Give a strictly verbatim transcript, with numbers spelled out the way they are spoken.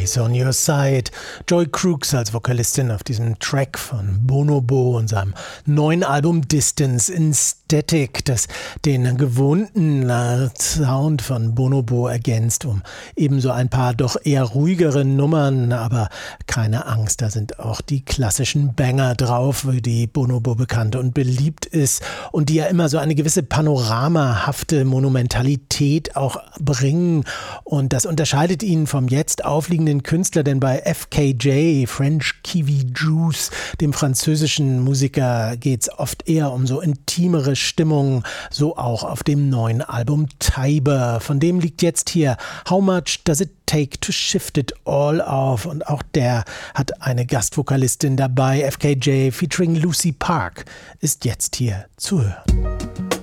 Always on Your Side. Joy Crooks als Vokalistin auf diesem Track von Bonobo und seinem neuen Album Distance in Static, das den gewohnten äh, Sound von Bonobo ergänzt, um ebenso ein paar doch eher ruhigere Nummern, aber keine Angst, da sind auch die klassischen Banger drauf, wie die Bonobo bekannt und beliebt ist und die ja immer so eine gewisse panoramahafte Monumentalität auch bringen, und das unterscheidet ihn vom jetzt aufliegenden Künstler, denn bei F K J, French Kiwi Juice, dem französischen Musiker, geht es oft eher um so intimere Stimmung, so auch auf dem neuen Album Tiber. Von dem liegt jetzt hier How Much Does It Take to Shift It All auf, und auch der hat eine Gastvokalistin dabei. F K J featuring Lucy Park ist jetzt hier zu hören.